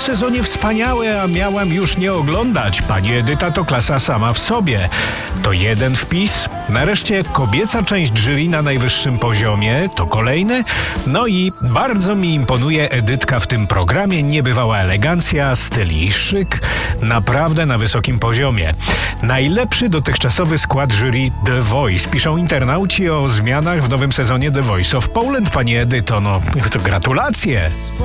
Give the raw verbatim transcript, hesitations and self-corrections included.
sezonie wspaniałe, a miałam już nie oglądać. Pani Edyta to klasa sama w sobie. To jeden wpis. Nareszcie kobieca część jury na najwyższym poziomie. To kolejny. No i bardzo mi imponuje Edytka w tym programie. Niebywała elegancja, styl i szyk. Naprawdę na wysokim poziomie. Najlepszy dotychczasowy skład jury The Voice. Piszą internauci o zmianach w nowym sezonie The Voice of Poland. Pani Edyto, no to gratulacje.